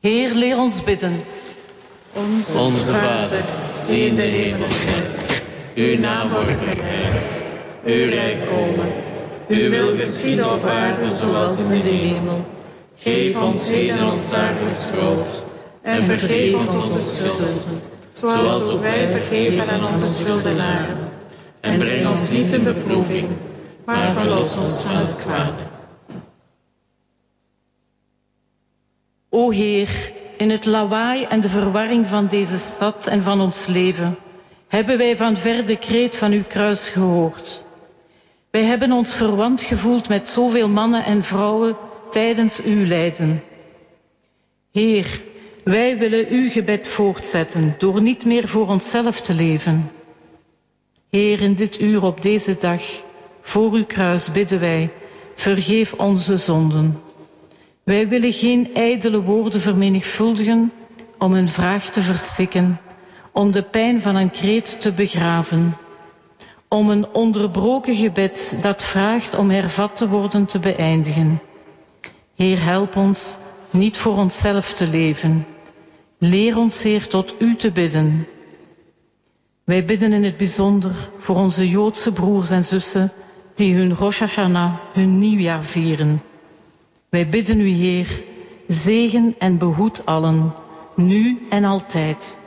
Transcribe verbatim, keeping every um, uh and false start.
Heer, leer ons bidden. Onze, Onze Vader, die in de hemel zijt, uw naam wordt geheiligd, uw rijk komen. Uw wil geschieden op aarde zoals in de hemel. Geef ons heden ons dagelijks brood en vergeef ons onze schulden, zoals ook wij vergeven aan onze schuldenaren. En breng ons niet in beproeving, maar verlos ons van het kwaad. O Heer, in het lawaai en de verwarring van deze stad en van ons leven hebben wij van ver de kreet van uw kruis gehoord. Wij hebben ons verwant gevoeld met zoveel mannen en vrouwen tijdens uw lijden. Heer, wij willen uw gebed voortzetten door niet meer voor onszelf te leven. Heer, in dit uur op deze dag, voor uw kruis bidden wij, vergeef onze zonden. Wij willen geen ijdele woorden vermenigvuldigen om een vraag te verstikken, om de pijn van een kreet te begraven, om een onderbroken gebed dat vraagt om hervat te worden te beëindigen. Heer, help ons niet voor onszelf te leven. Leer ons, Heer, tot u te bidden. Wij bidden in het bijzonder voor onze Joodse broers en zussen die hun Rosh Hashanah, hun nieuwjaar vieren. Wij bidden u, Heer, zegen en behoed allen, nu en altijd.